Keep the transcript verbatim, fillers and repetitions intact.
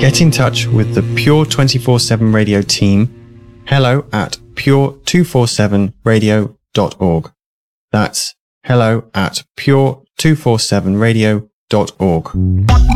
Get in touch with the Pure two forty-seven Radio team. Hello at pure two forty-seven radio dot org. That's hello at pure two forty-seven radio dot org.